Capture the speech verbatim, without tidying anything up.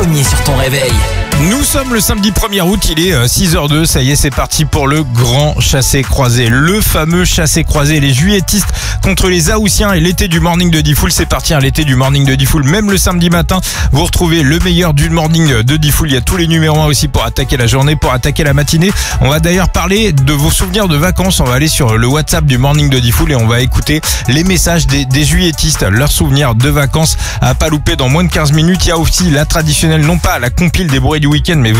premier sur ton réveil. Nous sommes le samedi premier août, il est six heures deux, ça y est, c'est parti pour le grand chassé-croisé. Le fameux chassé-croisé, les juilletistes contre les Haussiens et l'été du morning de Diffoul. C'est parti, hein, l'été du morning de Diffoul. Même le samedi matin, vous retrouvez le meilleur du morning de Diffoul. Il y a tous les numéros un aussi pour attaquer la journée, pour attaquer la matinée. On va d'ailleurs parler de vos souvenirs de vacances. On va aller sur le WhatsApp du morning de Diffoul et on va écouter les messages des, des juilletistes, leurs souvenirs de vacances à pas louper dans moins de quinze minutes. Il y a aussi la traditionnelle, non pas la compile des bruits du week-end, mais vous